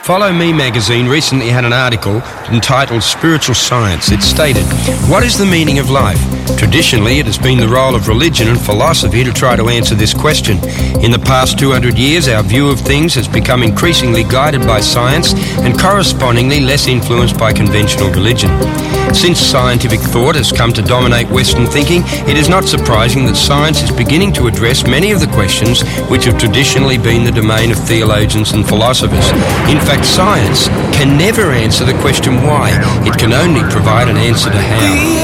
Follow Me magazine recently had an article entitled Spiritual Science. It stated, "What is the meaning of life? Traditionally, it has been the role of religion and philosophy to try to answer this question. In the past 200 years, our view of things has become increasingly guided by science and correspondingly less influenced by conventional religion. Since scientific thought has come to dominate Western thinking, it is not surprising that science is beginning to address many of the questions which have traditionally been the domain of theologians and philosophers. In fact, science can never answer the question why. It can only provide an answer to how."